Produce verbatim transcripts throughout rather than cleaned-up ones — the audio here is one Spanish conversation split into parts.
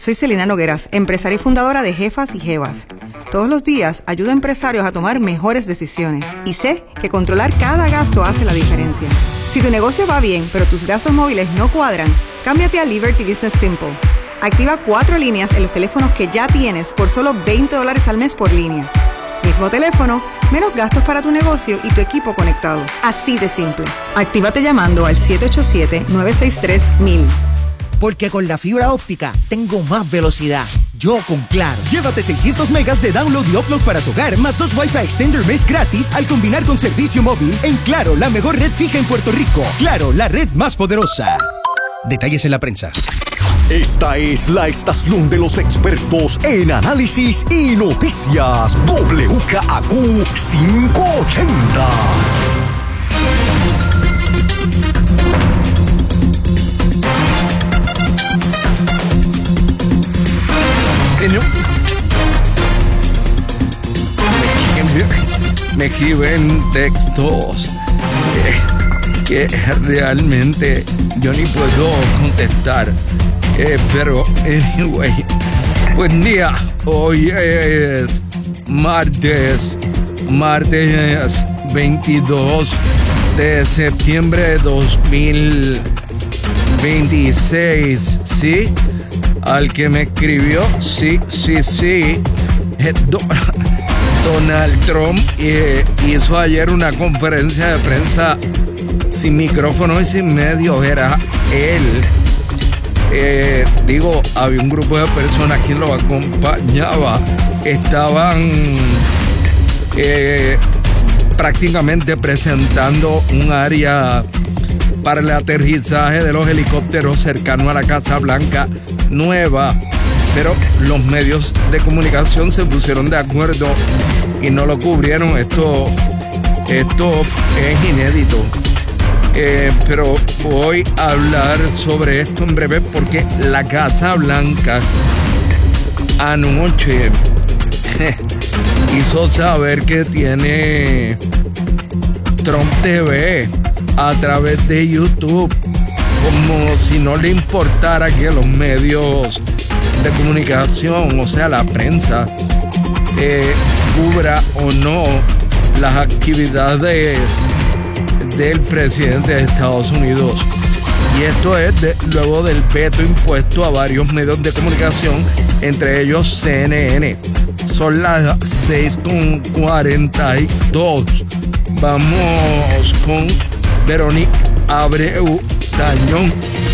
Soy Celina Nogueras, empresaria y fundadora de Jefas y Jevas. Todos los días ayudo a empresarios a tomar mejores decisiones y sé que controlar cada gasto hace la diferencia. Si tu negocio va bien, pero tus gastos móviles no cuadran, cámbiate a Liberty Business Simple. Activa cuatro líneas en los teléfonos que ya tienes por solo veinte dólares al mes por línea. Mismo teléfono, menos gastos para tu negocio y tu equipo conectado. Así de simple. Actívate llamando al siete ocho siete, nueve seis tres, mil. Porque con la fibra óptica tengo más velocidad. Yo con Claro. Llévate seiscientos megas de download y upload para tu hogar, más dos Wi-Fi Extender Mesh gratis al combinar con servicio móvil en Claro, la mejor red fija en Puerto Rico. Claro, la red más poderosa. Detalles en la prensa. Esta es la estación de los expertos en análisis y noticias. W K A Q quinientos ochenta. Me escriben textos que, que realmente yo ni puedo contestar. Eh, pero, anyway, buen día. Hoy es martes, martes veintidós de septiembre de dos mil veintiséis. ¿Sí? Al que me escribió, sí, sí, sí. Donald Trump eh, hizo ayer una conferencia de prensa sin micrófono y sin medio. Era él. Eh, digo, había un grupo de personas que lo acompañaba. Estaban eh, prácticamente presentando un área para el aterrizaje de los helicópteros cercano a la Casa Blanca nueva, pero los medios de comunicación se pusieron de acuerdo y no lo cubrieron. Esto, esto es inédito. Eh, pero voy a hablar sobre esto en breve porque la Casa Blanca anoche hizo saber que tiene Trump T V a través de YouTube, como si no le importara que los medios de comunicación, o sea, la prensa, eh, cubra o no las actividades del presidente de Estados Unidos. Y esto es de, luego del veto impuesto a varios medios de comunicación, entre ellos C N N. Son las seis con cuarenta y dos. Vamos con Verónica Abreu Tañón.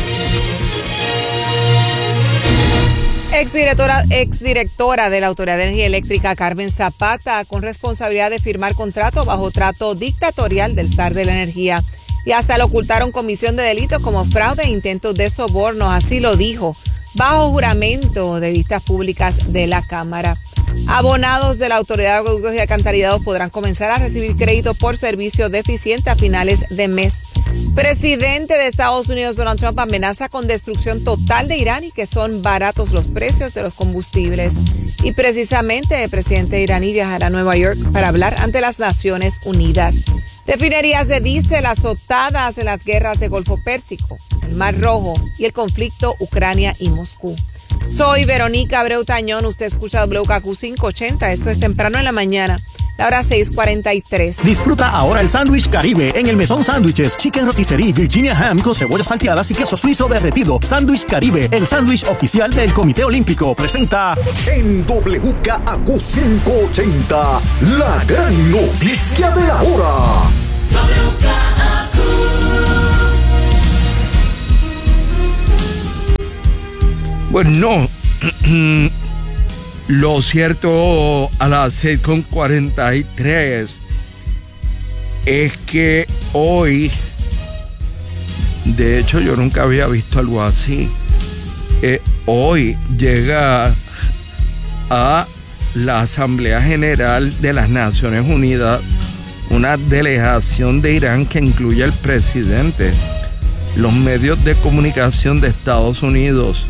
Exdirectora, exdirectora de la Autoridad de Energía Eléctrica, Carmen Zapata, con responsabilidad de firmar contrato bajo trato dictatorial del zar de la energía. Y hasta le ocultaron comisión de delitos como fraude e intentos de sobornos, así lo dijo, bajo juramento de vistas públicas de la Cámara. Abonados de la Autoridad de Acueductos y Alcantarillados podrán comenzar a recibir crédito por servicio deficiente a finales de mes. Presidente de Estados Unidos Donald Trump amenaza con destrucción total de Irán y que son baratos los precios de los combustibles. Y precisamente el presidente iraní viajará a Nueva York para hablar ante las Naciones Unidas. Refinerías de diésel azotadas en las guerras de Golfo Pérsico, el Mar Rojo y el conflicto Ucrania y Moscú. Soy Verónica Abreu Tañón, usted escucha W K Q quinientos ochenta, esto es temprano en la mañana, la hora seis cuarenta y tres. Disfruta ahora el sándwich Caribe en el Mesón Sándwiches, Chicken Rotisserie, Virginia Ham con cebollas salteadas y queso suizo derretido. Sándwich Caribe, el sándwich oficial del Comité Olímpico, presenta En W K A Q quinientos ochenta, la gran noticia de la hora. W K A Q. Bueno, lo cierto a las seis con cuarenta y tres es que hoy, de hecho yo nunca había visto algo así, eh, hoy llega a la Asamblea General de las Naciones Unidas una delegación de Irán que incluye al presidente. Los medios de comunicación de Estados Unidos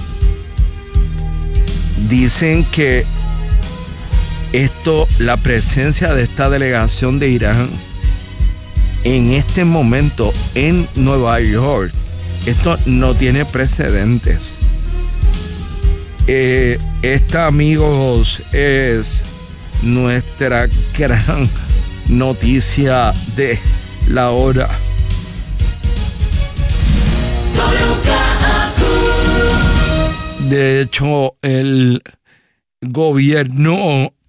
dicen que esto, la presencia de esta delegación de Irán en este momento en Nueva York, esto no tiene precedentes. Eh, esta, amigos, es nuestra gran noticia de la hora. De hecho, el gobierno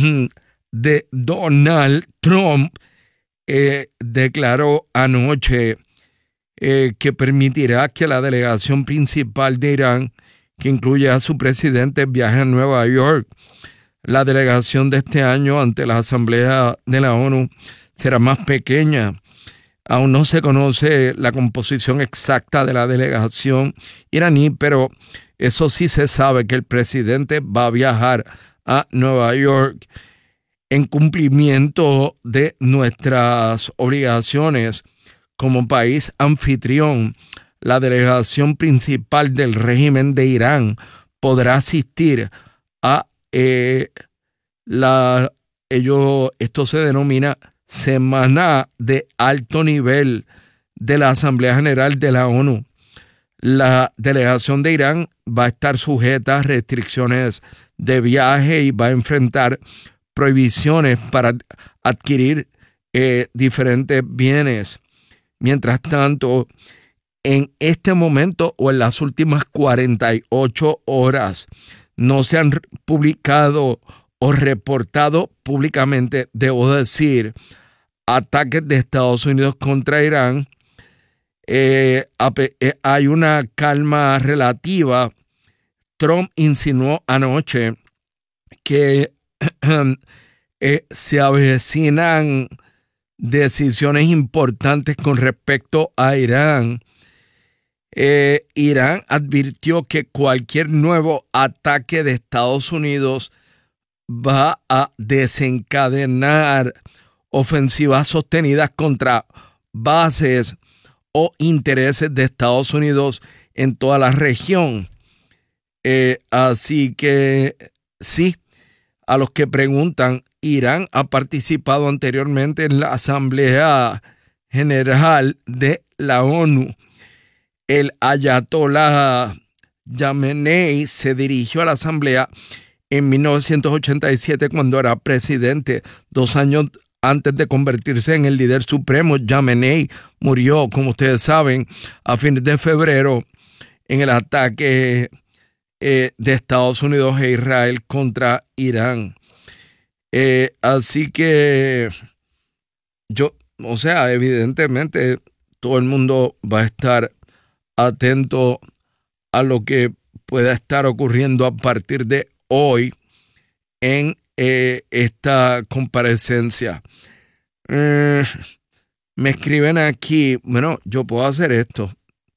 de Donald Trump eh, declaró anoche eh, que permitirá que la delegación principal de Irán, que incluye a su presidente, viaje a Nueva York. La delegación de este año ante la Asamblea de la ONU será más pequeña. Aún no se conoce la composición exacta de la delegación iraní, pero eso sí se sabe, que el presidente va a viajar a Nueva York en cumplimiento de nuestras obligaciones como país anfitrión. La delegación principal del régimen de Irán podrá asistir a eh, la, ello, esto se denomina Semana de Alto Nivel de la Asamblea General de la ONU. La delegación de Irán va a estar sujeta a restricciones de viaje y va a enfrentar prohibiciones para adquirir eh, diferentes bienes. Mientras tanto, en este momento o en las últimas cuarenta y ocho horas no se han publicado o reportado públicamente, debo decir, ataques de Estados Unidos contra Irán. Eh, eh, hay una calma relativa. Trump insinuó anoche que eh, se avecinan decisiones importantes con respecto a Irán. Eh, Irán advirtió que cualquier nuevo ataque de Estados Unidos va a desencadenar ofensivas sostenidas contra bases o intereses de Estados Unidos en toda la región. Eh, así que sí, a los que preguntan, Irán ha participado anteriormente en la Asamblea General de la ONU. El ayatolá Jamenei se dirigió a la Asamblea en mil novecientos ochenta y siete cuando era presidente. Dos años antes de convertirse en el líder supremo, Jamenei murió, como ustedes saben, a fines de febrero en el ataque eh, de Estados Unidos e Israel contra Irán. Eh, así que yo, o sea, evidentemente todo el mundo va a estar atento a lo que pueda estar ocurriendo a partir de hoy en eh, esta comparecencia. Eh, me escriben aquí, bueno, yo puedo hacer esto.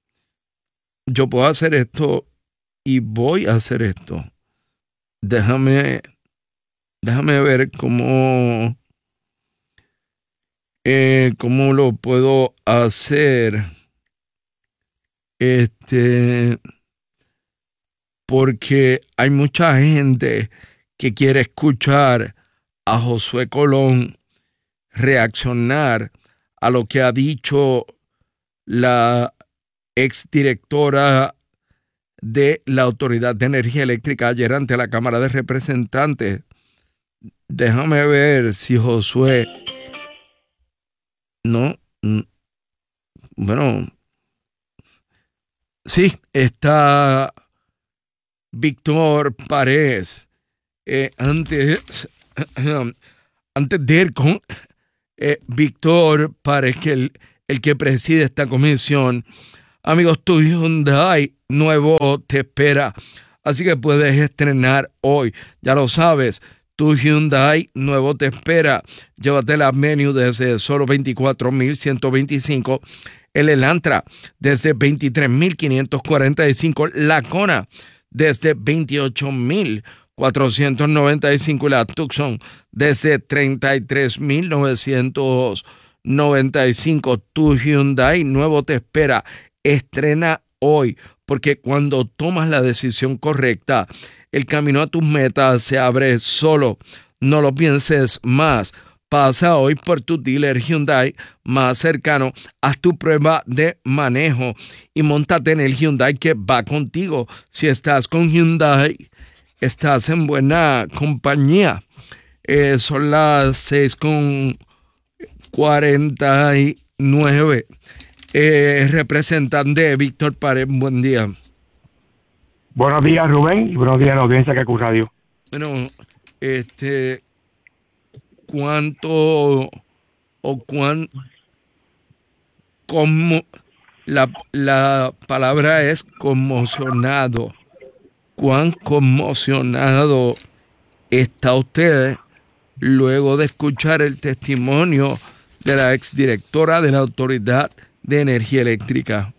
Yo puedo hacer esto y voy a hacer esto. Déjame, déjame ver cómo, eh, cómo lo puedo hacer. Este, porque hay mucha gente que quiere escuchar a Josué Colón reaccionar a lo que ha dicho la exdirectora de la Autoridad de Energía Eléctrica ayer ante la Cámara de Representantes. Déjame ver si Josué... No, bueno... Sí, está Víctor Párez. Eh, antes, antes de ir con eh, Víctor Párez, que el, el que preside esta comisión, amigos, tu Hyundai nuevo te espera. Así que puedes estrenar hoy. Ya lo sabes, tu Hyundai nuevo te espera. Llévate la Venue desde solo veinticuatro mil ciento veinticinco. El Elantra desde veintitrés mil quinientos cuarenta y cinco, la Kona desde veintiocho mil cuatrocientos noventa y cinco y la Tucson desde treinta y tres mil novecientos noventa y cinco. Tu Hyundai nuevo te espera. Estrena hoy, porque cuando tomas la decisión correcta, el camino a tus metas se abre solo. No lo pienses más. pasa hoy por tu dealer Hyundai más cercano, haz tu prueba de manejo y móntate en el Hyundai que va contigo. Si estás con Hyundai, estás en buena compañía. Eh, son las seis con cuarenta y nueve. Eh, representante Víctor Párez, buen día. Buenos días, Rubén, y buenos días a la audiencia que Radio. Bueno, este, ¿cuánto o cuán, cómo, la, la palabra es conmocionado? ¿Cuán conmocionado está usted luego de escuchar el testimonio de la exdirectora de la Autoridad de Energía Eléctrica?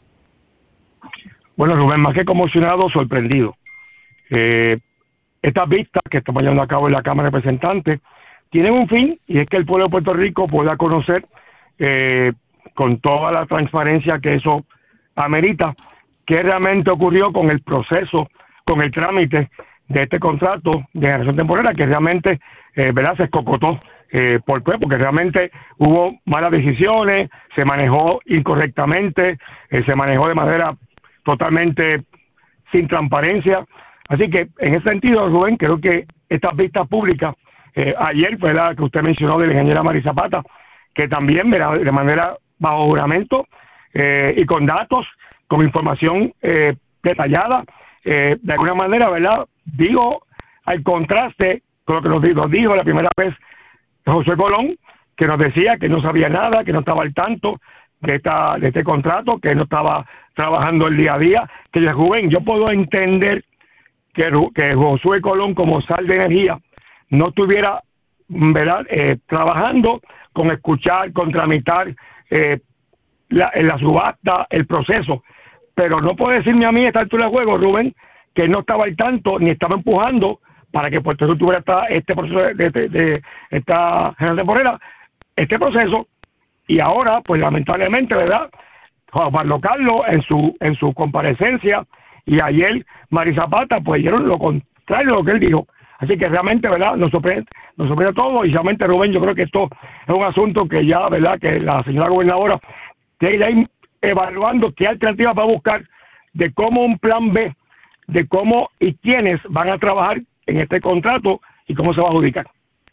Bueno, Rubén, más que conmocionado, sorprendido. Eh, estas vistas que estamos llevando a cabo en la Cámara de Representantes tienen un fin, y es que el pueblo de Puerto Rico pueda conocer eh, con toda la transparencia que eso amerita, qué realmente ocurrió con el proceso, con el trámite de este contrato de generación temporera, que realmente eh, ¿verdad? se escocotó. Eh, ¿Por qué? Porque realmente hubo malas decisiones, se manejó incorrectamente, eh, se manejó de manera totalmente sin transparencia. Así que en ese sentido, Rubén, creo que estas vistas públicas, eh, ayer fue la que usted mencionó de la ingeniera Mari Zapata, que también ¿verdad? de manera bajo juramento eh, y con datos, con información eh, detallada, eh, de alguna manera, ¿verdad? Digo, al contraste con lo que nos dijo, dijo la primera vez José Colón, que nos decía que no sabía nada, que no estaba al tanto de esta de este contrato, que no estaba trabajando el día a día, que yo, Rubén, yo puedo entender que, que Josué Colón como sal de energía no estuviera ¿verdad? Eh, trabajando con escuchar, con tramitar eh, la, la subasta, el proceso, pero no puede decirme a mí a esta altura de juego, Rubén, que no estaba al tanto ni estaba empujando para que Puerto Rico tuviera esta, este proceso de, de, de, de esta generación temporera, este proceso. Y ahora, pues lamentablemente, ¿verdad? Juan Carlos en su en su comparecencia y ayer Mari Zapata, pues dieron lo contrario de lo que él dijo. Así que realmente, ¿verdad? Nos sorprende, nos sorprende todo, y realmente, Rubén, yo creo que esto es un asunto que ya, ¿verdad? Que la señora gobernadora tiene que ir evaluando qué alternativas va a buscar de cómo un plan B, de cómo y quiénes van a trabajar en este contrato y cómo se va a adjudicar.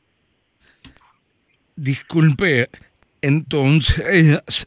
Disculpe, entonces,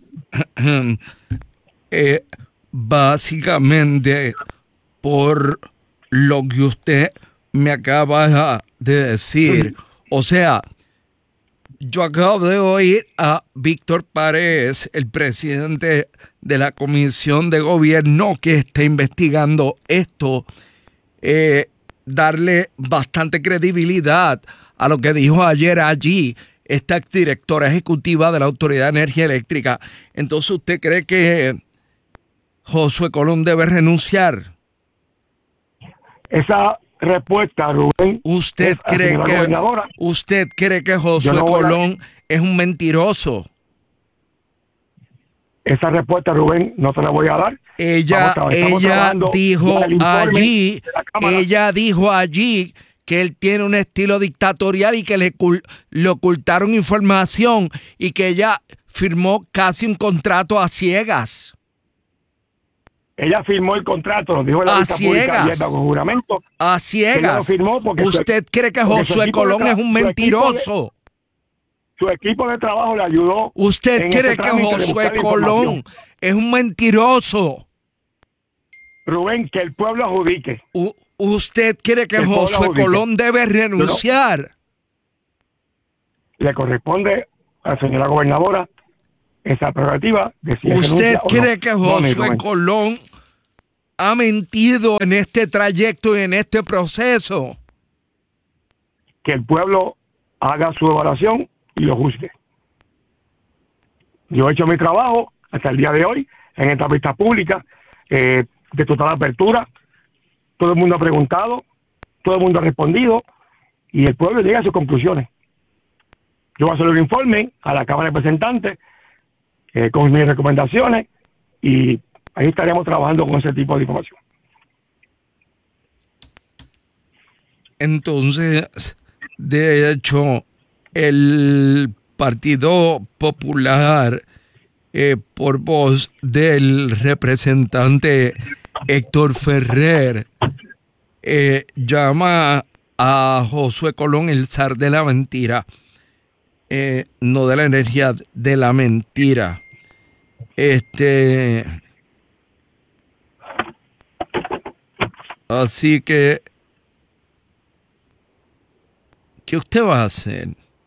eh, básicamente, por lo que usted me acaba de decir, o sea, yo acabo de oír a Víctor Párez, el presidente de la Comisión de Gobierno que está investigando esto, eh, darle bastante credibilidad a lo que dijo ayer allí esta exdirectora ejecutiva de la Autoridad de Energía Eléctrica. Entonces, ¿usted cree que Josué Colón debe renunciar? Esa respuesta, Rubén. ¿Usted cree que usted cree que Josué no Colón a... es un mentiroso? Esa respuesta, Rubén, no te la voy a dar. Ella, estamos, estamos ella dijo allí, ella dijo allí que él tiene un estilo dictatorial y que le, le ocultaron información y que ella firmó casi un contrato a ciegas. Ella firmó el contrato, lo dijo en la vista pública ayer bajo juramento. A ciegas. ¿Usted cree que Josué Colón es un mentiroso? Su equipo de trabajo le ayudó. ¿Usted cree que Josué Colón es un mentiroso? Rubén, que el pueblo adjudique. U ¿Usted cree que Josué Colón debe renunciar? Le corresponde a la señora gobernadora esa prerrogativa de si ¿Usted cree que Josué Colón ha mentido en este trayecto y en este proceso? Que el pueblo haga su evaluación y lo juzgue. Yo he hecho mi trabajo hasta el día de hoy en esta vista pública eh, de total apertura. Todo el mundo ha preguntado, todo el mundo ha respondido y el pueblo llega a sus conclusiones. Yo voy a hacer un informe a la Cámara de Representantes eh, con mis recomendaciones y ahí estaremos trabajando con ese tipo de información. Entonces, de hecho, el Partido Popular, eh, por voz del representante Héctor Ferrer, eh, llama a Josué Colón el zar de la mentira, eh, no de la energía, de la mentira. Este, así que, ¿qué usted va a hacer?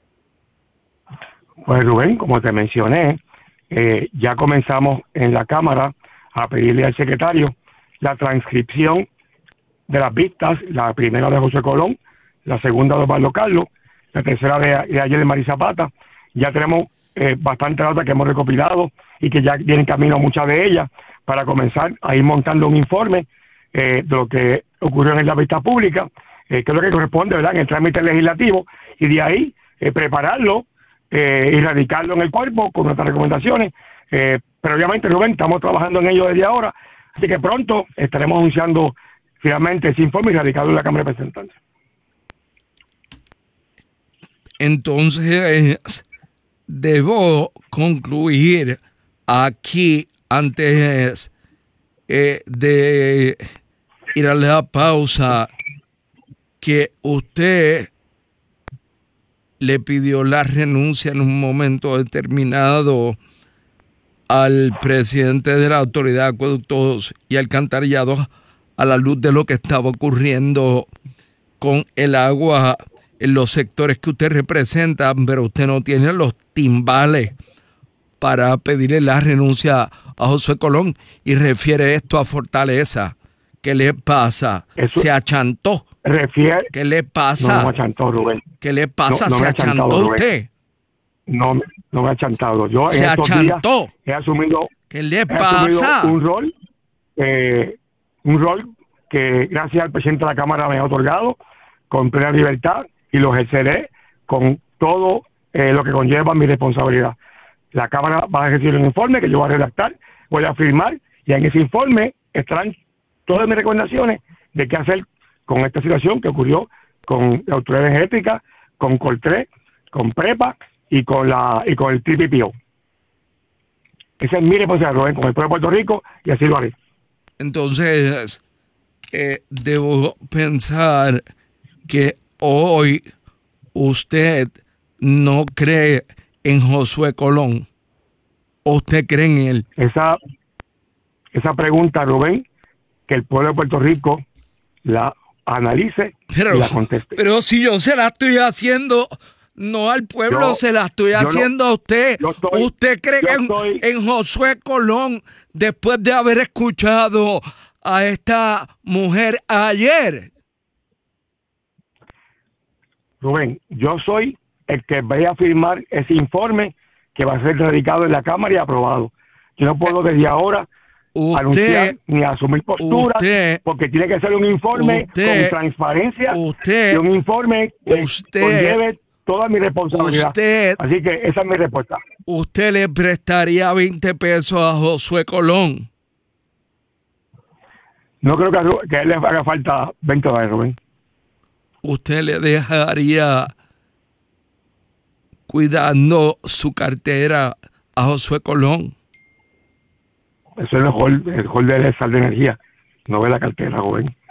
Pues Rubén, como te mencioné, eh, ya comenzamos en la Cámara a pedirle al secretario la transcripción de las vistas, la primera de José Colón, la segunda de Osvaldo Carlos, la tercera de, de ayer de Mari Zapata. Ya tenemos eh, bastante data que hemos recopilado y que ya vienen camino muchas de ellas para comenzar a ir montando un informe eh, de lo que ocurrió en la vista pública, eh, que es lo que corresponde, ¿verdad?, en el trámite legislativo, y de ahí eh, prepararlo eh, y radicarlo en el cuerpo con nuestras recomendaciones. Eh, pero obviamente, Rubén, estamos trabajando en ello desde ahora, así que pronto estaremos anunciando finalmente ese informe y radicarlo en la Cámara de Representantes. Entonces, debo concluir aquí antes eh, de ir a la pausa que usted le pidió la renuncia en un momento determinado al presidente de la Autoridad de Acueductos y Alcantarillados a la luz de lo que estaba ocurriendo con el agua en los sectores que usted representa, pero usted no tiene los timbales para pedirle la renuncia a Josué Colón y refiere esto a Fortaleza. ¿Qué le pasa? Eso ¿Se achantó? Refiere, ¿Qué le pasa? No, no me achantó, Rubén. ¿Qué le pasa? No, no ¿Se achantado, achantó Rubén. usted? No, no me ha achantado. Yo ¿Se en estos achantó? días he asumido, ¿Qué le he pasa? asumido un rol, eh, un rol que gracias al presidente de la Cámara me ha otorgado con plena libertad y lo ejerceré con todo eh, lo que conlleva mi responsabilidad. La Cámara va a recibir un informe que yo voy a redactar, voy a firmar, y en ese informe estarán todas mis recomendaciones de qué hacer con esta situación que ocurrió con la Autoridad Energética, con Coltré, con Prepa y con la y con el T P P O. Esa es mi responsabilidad, Rubén, con el pueblo de Puerto Rico, y así lo haré. Entonces, eh, debo pensar que hoy usted no cree en Josué Colón. ¿O usted cree en él? Esa, esa pregunta, Rubén, que el pueblo de Puerto Rico la analice pero, y la conteste. Pero si yo se la estoy haciendo, no al pueblo, yo, se la estoy haciendo no, a usted. Estoy, ¿Usted cree en, estoy... en Josué Colón después de haber escuchado a esta mujer ayer? Rubén, yo soy el que vaya a firmar ese informe que va a ser radicado en la Cámara y aprobado. Yo no puedo desde ahora usted, anunciar ni asumir posturas, usted, porque tiene que ser un informe usted, con transparencia, usted, y un informe que usted, conlleve toda mi responsabilidad. Usted, Así que esa es mi respuesta. ¿Usted le prestaría veinte pesos a Josué Colón? No creo que, que a él le haga falta veinte dólares, Rubén. ¿Usted le dejaría cuidando su cartera a Josué Colón? Eso es el hall, el hall de sal de energía, no ve la cartera, Rubén.